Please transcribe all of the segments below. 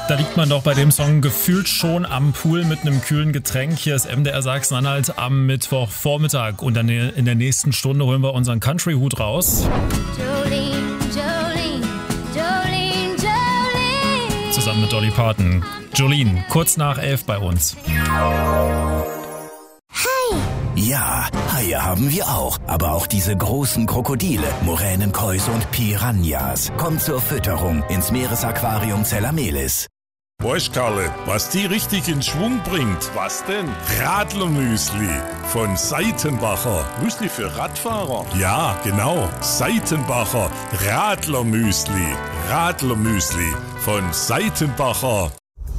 Da liegt man doch bei dem Song gefühlt schon am Pool mit einem kühlen Getränk. Hier ist MDR Sachsen-Anhalt am Mittwochvormittag. Und dann in der nächsten Stunde holen wir unseren Country-Hut raus. Jolene, Jolene, Jolene, Jolene. Zusammen mit Dolly Parton. Jolene, kurz nach 11 bei uns. Ja, Haie haben wir auch. Aber auch diese großen Krokodile, Moränenkäuse und Piranhas. Kommt zur Fütterung ins Meeresaquarium Zellamelis. Weißt Karle, was die richtig in Schwung bringt? Was denn? Radlermüsli von Seitenbacher. Müsli für Radfahrer? Ja, genau. Seitenbacher Radlermüsli. Radlermüsli von Seitenbacher.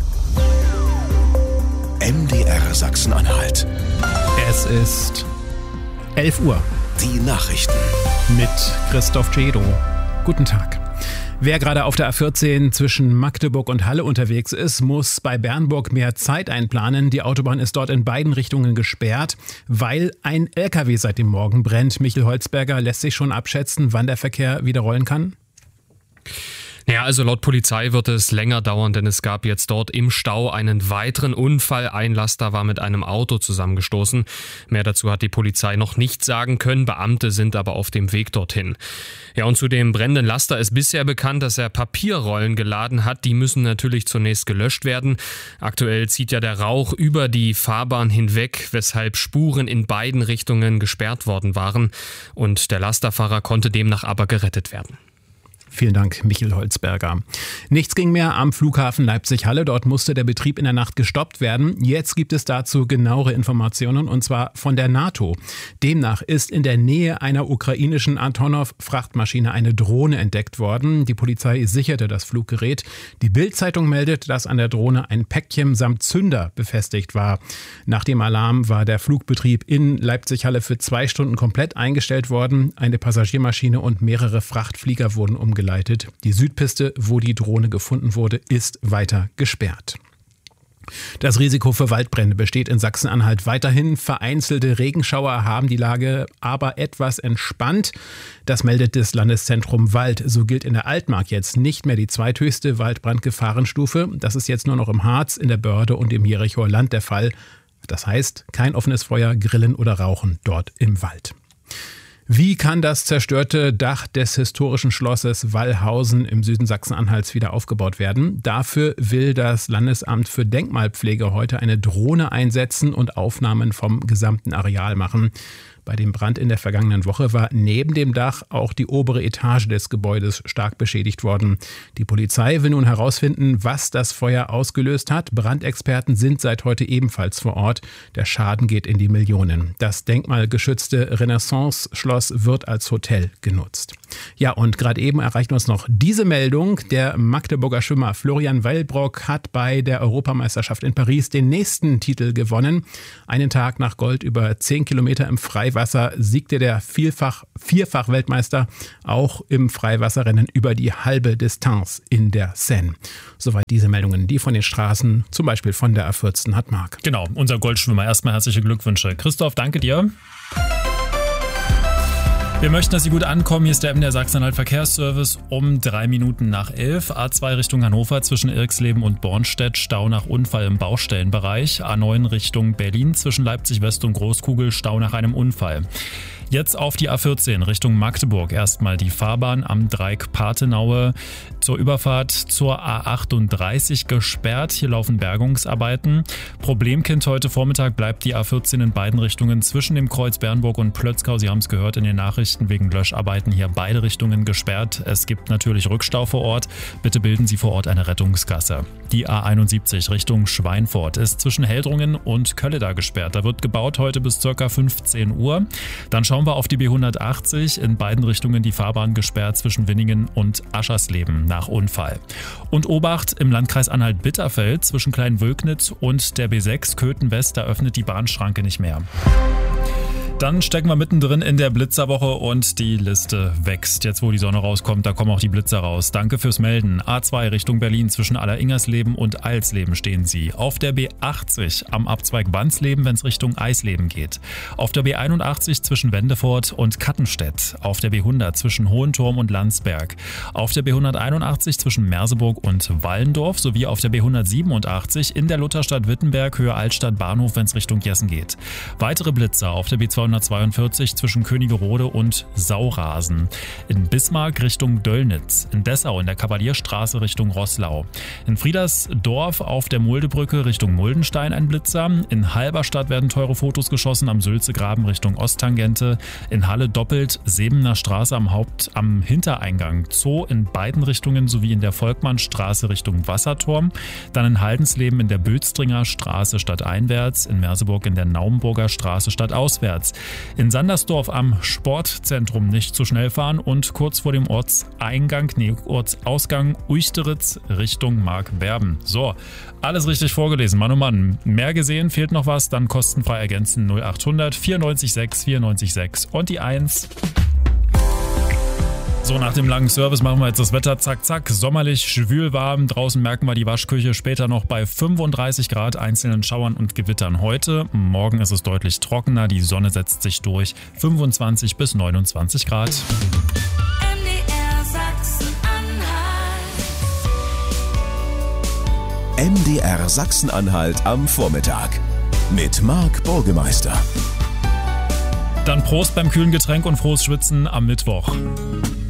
MDR Sachsen-Anhalt. Es ist 11 Uhr. Die Nachrichten. Mit Christoph Cedo. Guten Tag. Wer gerade auf der A14 zwischen Magdeburg und Halle unterwegs ist, muss bei Bernburg mehr Zeit einplanen. Die Autobahn ist dort in beiden Richtungen gesperrt, weil ein LKW seit dem Morgen brennt. Michael Holzberger, lässt sich schon abschätzen, wann der Verkehr wieder rollen kann? Ja, also laut Polizei wird es länger dauern, denn es gab jetzt dort im Stau einen weiteren Unfall. Ein Laster war mit einem Auto zusammengestoßen. Mehr dazu hat die Polizei noch nicht sagen können. Beamte sind aber auf dem Weg dorthin. Ja, und zu dem brennenden Laster ist bisher bekannt, dass er Papierrollen geladen hat. Die müssen natürlich zunächst gelöscht werden. Aktuell zieht ja der Rauch über die Fahrbahn hinweg, weshalb Spuren in beiden Richtungen gesperrt worden waren. Und der Lasterfahrer konnte demnach aber gerettet werden. Vielen Dank, Michael Holzberger. Nichts ging mehr am Flughafen Leipzig-Halle. Dort musste der Betrieb in der Nacht gestoppt werden. Jetzt gibt es dazu genauere Informationen, und zwar von der NATO. Demnach ist in der Nähe einer ukrainischen Antonov-Frachtmaschine eine Drohne entdeckt worden. Die Polizei sicherte das Fluggerät. Die Bild-Zeitung meldet, dass an der Drohne ein Päckchen samt Zünder befestigt war. Nach dem Alarm war der Flugbetrieb in Leipzig-Halle für 2 Stunden komplett eingestellt worden. Eine Passagiermaschine und mehrere Frachtflieger wurden umgeleitet. Die Südpiste, wo die Drohne gefunden wurde, ist weiter gesperrt. Das Risiko für Waldbrände besteht in Sachsen-Anhalt weiterhin. Vereinzelte Regenschauer haben die Lage aber etwas entspannt. Das meldet das Landeszentrum Wald. So gilt in der Altmark jetzt nicht mehr die zweithöchste Waldbrandgefahrenstufe. Das ist jetzt nur noch im Harz, in der Börde und im Jerichoer Land der Fall. Das heißt, kein offenes Feuer, Grillen oder Rauchen dort im Wald. Wie kann das zerstörte Dach des historischen Schlosses Wallhausen im Süden Sachsen-Anhalts wieder aufgebaut werden? Dafür will das Landesamt für Denkmalpflege heute eine Drohne einsetzen und Aufnahmen vom gesamten Areal machen. Bei dem Brand in der vergangenen Woche war neben dem Dach auch die obere Etage des Gebäudes stark beschädigt worden. Die Polizei will nun herausfinden, was das Feuer ausgelöst hat. Brandexperten sind seit heute ebenfalls vor Ort. Der Schaden geht in die Millionen. Das denkmalgeschützte Renaissance-Schloss wird als Hotel genutzt. Ja, und gerade eben erreicht uns noch diese Meldung. Der Magdeburger Schwimmer Florian Wellbrock hat bei der Europameisterschaft in Paris den nächsten Titel gewonnen. Einen Tag nach Gold über 10 Kilometer im Freiwasser siegte der Vierfach-Weltmeister auch im Freiwasserrennen über die halbe Distanz in der Seine. Soweit diese Meldungen, die von den Straßen, zum Beispiel von der A14 hat Marc. Genau, unser Goldschwimmer. Erstmal herzliche Glückwünsche. Christoph, danke dir. Wir möchten, dass Sie gut ankommen. Hier ist der MDR Sachsen-Anhalt Verkehrsservice um 3 Minuten nach 11. A2 Richtung Hannover zwischen Irxleben und Bornstedt. Stau nach Unfall im Baustellenbereich. A9 Richtung Berlin zwischen Leipzig West und Großkugel. Stau nach einem Unfall. Jetzt auf die A14 Richtung Magdeburg. Erstmal die Fahrbahn am Dreieck Pathenaue zur Überfahrt zur A38 gesperrt. Hier laufen Bergungsarbeiten. Problemkind heute Vormittag bleibt die A14 in beiden Richtungen zwischen dem Kreuz Bernburg und Plötzkau. Sie haben es gehört in den Nachrichten, wegen Löscharbeiten hier beide Richtungen gesperrt. Es gibt natürlich Rückstau vor Ort. Bitte bilden Sie vor Ort eine Rettungsgasse. Die A71 Richtung Schweinfurt ist zwischen Heldrungen und Kölleda gesperrt. Da wird gebaut heute bis ca. 15 Uhr. Dann schauen wir auf die B180. In beiden Richtungen die Fahrbahn gesperrt zwischen Winningen und Aschersleben nach Unfall. Und Obacht im Landkreis Anhalt-Bitterfeld zwischen Kleinwölknitz und der B6 Köthen West. Da öffnet die Bahnschranke nicht mehr. Dann stecken wir mittendrin in der Blitzerwoche und die Liste wächst. Jetzt, wo die Sonne rauskommt, da kommen auch die Blitzer raus. Danke fürs Melden. A2 Richtung Berlin zwischen Alleringersleben und Alsleben stehen Sie. Auf der B80 am Abzweig Wandsleben, wenn es Richtung Eisleben geht. Auf der B81 zwischen Wendefort und Kattenstedt. Auf der B100 zwischen Hohenturm und Landsberg. Auf der B181 zwischen Merseburg und Wallendorf sowie auf der B187 in der Lutherstadt Wittenberg Höhe Altstadt Bahnhof, wenn es Richtung Jessen geht. Weitere Blitzer auf der B242 zwischen Königerode und Saurasen. In Bismarck Richtung Döllnitz. In Dessau in der Kavalierstraße Richtung Roßlau. In Friedersdorf auf der Muldebrücke Richtung Muldenstein ein Blitzer. In Halberstadt werden teure Fotos geschossen am Sülzegraben Richtung Osttangente. In Halle doppelt Sebener Straße am Hintereingang Zoo in beiden Richtungen sowie in der Volkmannstraße Richtung Wasserturm. Dann in Haldensleben in der Bötztringer Straße stadteinwärts. In Merseburg in der Naumburger Straße stadtauswärts. In Sandersdorf am Sportzentrum nicht zu schnell fahren und kurz vor dem Ortsausgang Uichteritz Richtung Markwerben. So, alles richtig vorgelesen, Mann oh Mann. Mehr gesehen, fehlt noch was, dann kostenfrei ergänzen 0800 94 6 94 6 und die 1. So, nach dem langen Service machen wir jetzt das Wetter zack, zack. Sommerlich, schwül warm. Draußen merken wir die Waschküche später noch bei 35 Grad, einzelnen Schauern und Gewittern heute. Morgen ist es deutlich trockener, die Sonne setzt sich durch. 25 bis 29 Grad. MDR Sachsen-Anhalt am Vormittag mit Marc Burgemeister. Dann Prost beim kühlen Getränk und frohes Schwitzen am Mittwoch.